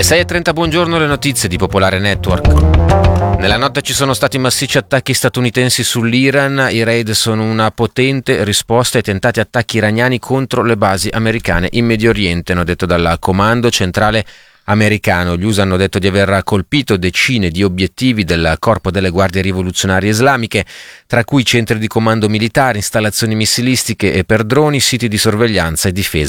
Alle 6:30 buongiorno, le notizie di Popolare Network. Nella notte ci sono stati massicci attacchi statunitensi sull'Iran. I raid sono una potente risposta ai tentati attacchi iraniani contro le basi americane in Medio Oriente, hanno detto dal comando centrale americano. Gli USA hanno detto di aver colpito decine di obiettivi del corpo delle guardie rivoluzionarie islamiche, tra cui centri di comando militari, installazioni missilistiche e per droni, siti di sorveglianza e difesa